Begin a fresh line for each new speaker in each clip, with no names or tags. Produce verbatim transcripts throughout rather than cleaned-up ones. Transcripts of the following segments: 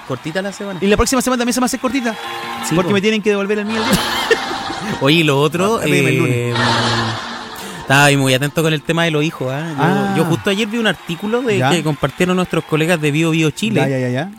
cortita la semana.
Y la próxima semana también se me hace cortita.
Sí,
porque
po.
me tienen que devolver el mío el día.
Oye, y lo otro...
Ah, dime el lunes.
eh, estaba ahí muy atento con el tema de los hijos. ¿eh? Yo,
Ah.
yo justo ayer vi un artículo de
Ya.
que compartieron nuestros colegas de Bio Bio Chile.
Ya, ya, ya, ya.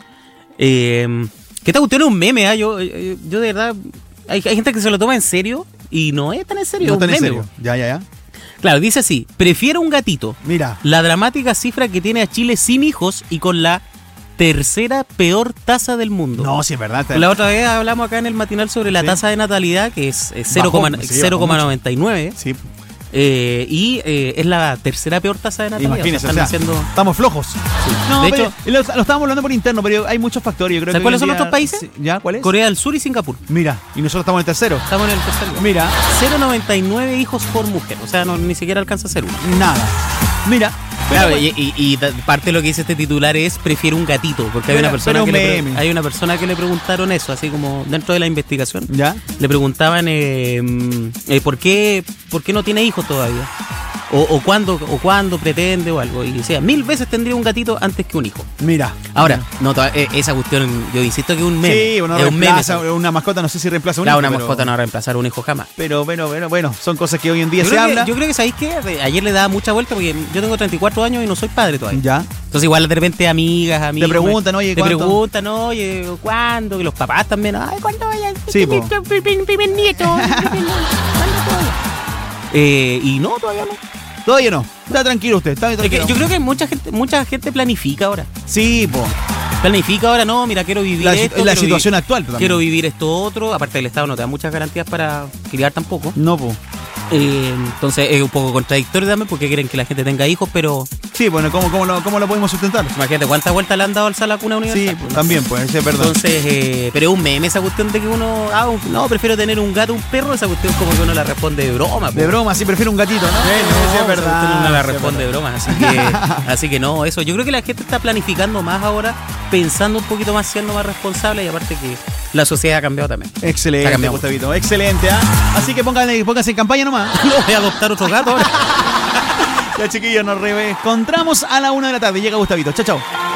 Eh, que esta cuestión es un meme, ¿eh? yo, yo, yo de verdad... Hay, hay gente que se lo toma en serio y no es tan en serio.
No
es un
tan en
meme,
serio.
po.
Ya, ya, ya.
Claro, dice así. Prefiero un gatito.
Mira.
La dramática cifra que tiene a Chile sin hijos y con la tercera peor tasa del mundo.
No, sí, es verdad. Está-
La otra vez hablamos acá en el matinal sobre la
Sí.
tasa de natalidad, que es eh,
Bajó,
cero
sí,
cero
bajó
coma noventa y nueve.
Sí,
Eh, y eh, es la tercera peor tasa de natalidad.
imagínese,
O
o
sea,
sea,
están haciendo...
estamos flojos. No,
De
pero
hecho-
lo, lo estábamos hablando por interno, pero hay muchos factores. Yo creo
¿Sabes
que
cuáles
hoy
son
en
nuestros países?
Sí, ¿Ya? ¿Cuál es?
Corea del Sur y Singapur.
Mira, y nosotros estamos en el tercero.
Estamos en el tercer lugar.
Mira,
cero coma noventa y nueve hijos por mujer. O sea, no, ni siquiera alcanza a ser uno.
nada. Mira.
Claro,
pero-
y, y- y da- parte de lo que dice este titular es prefiero un gatito, porque hay
Pero-
una persona
pero
que le,
meme.
pre- hay una persona que le preguntaron eso, así como dentro de la investigación.
¿Ya?
Le preguntaban eh, mm, eh, ¿por qué por qué no tiene hijos todavía? O, o cuándo o cuándo pretende o algo. Y decía, mil veces tendría un gatito antes que un hijo.
Mira.
Ahora, no, toda- eh, esa cuestión, yo insisto que es un meme.
Sí, uno
es un meme.
reemplaza,
eso.
una mascota no sé si reemplaza un
Claro,
hijo,
una
pero-
mascota no va a reemplazar a un hijo jamás.
Pero bueno, bueno, bueno, son cosas que hoy en día
Yo
se
creo, que,
habla.
yo creo que, ¿sabéis qué? Ayer le daba mucha vuelta porque yo tengo treinta y cuatro años y no soy padre todavía.
Ya.
Entonces igual de repente amigas, amigos...
preguntan, oye,
Te
¿cuánto?
preguntan, oye, ¿cuándo? Y los papás también, ay, ¿cuándo vaya?
Sí, po.
mi primer, primer nieto. ¿Cuándo todavía? Eh, y no, todavía no.
Todavía no. Está tranquilo usted, está
Es que
tranquilo.
yo creo que mucha gente, mucha gente planifica ahora.
Sí, po.
Planifica ahora, no, mira, quiero vivir
La,
esto.
la
quiero
situación
vi-
actual también.
Quiero vivir esto otro. Aparte, el Estado no te da muchas garantías para criar tampoco.
No, po.
Eh, entonces es un poco contradictorio también porque quieren que la gente tenga hijos, pero
Sí, bueno, ¿cómo, cómo, lo, ¿cómo lo podemos sustentar?
imagínate cuántas vueltas le han dado al sala cuna universal.
Sí,
pues, ¿no?
también, pues, sí, es verdad.
Entonces, eh, pero es un meme esa cuestión de que uno, ah, un- no, prefiero tener un gato, un perro, esa cuestión como que uno la responde de broma.
De
po.
broma, sí, prefiero un gatito, ¿no?
Eh,
Sí,
no,
sí, es
esa
verdad.
cuestión uno la
sí, es
responde de
verdad.
broma, así que, así que no, eso. Yo creo que la gente está planificando más ahora, pensando un poquito más, siendo más responsable y aparte que la sociedad ha cambiado también. Está
Excelente,
cambiado.
Gustavito, excelente, ¿ah? Así que pónganle, pónganse en campaña nomás.
No voy a adoptar otro gato ahora.
Ya, chiquillos, nos reencontramos a la una de la tarde. Llega Gustavito. Chao, chao.